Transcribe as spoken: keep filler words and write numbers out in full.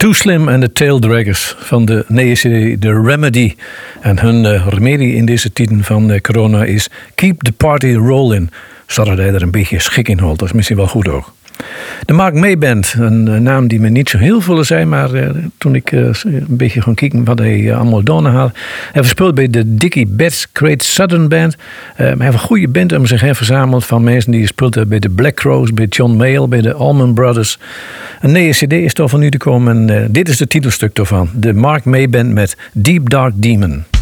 Too Slim and the Taildraggers van de nieuwe C D The Remedy. En hun uh, remedie in deze tijden van uh, corona is Keep the Party Rolling. Zodat hij er een beetje schik in holt. Dat is misschien wel goed ook. De Mark May Band, een uh, naam die me niet zo heel veel zei, maar uh, toen ik uh, een beetje ging kijken wat hij uh, allemaal gedaan had. Hij verspeelt bij de Dickie Betts Great Southern Band. Uh, hij heeft een goede band om zich heen verzameld van mensen die speelden bij de Black Crowes, bij John Mayall, bij de Allman Brothers. Een nieuwe C D is toch van nu te komen en uh, dit is het titelstuk daarvan. De Mark May Band met Deep Dark Demon.